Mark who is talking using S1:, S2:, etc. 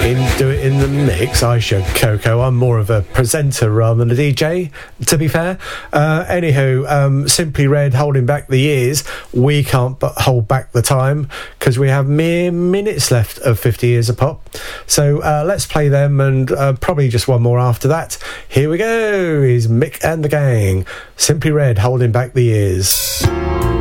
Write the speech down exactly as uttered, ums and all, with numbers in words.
S1: in do it in the mix. I should, Coco. I'm more of a presenter rather than a D J, to be fair. Uh, anywho, um, Simply Red, Holding Back the Years. We can't but hold back the time because we have mere minutes left of fifty years of pop. So uh, let's play them, and uh, probably just one more after that. Here we go. Is Mick and the Gang. Simply Red, Holding Back the Years.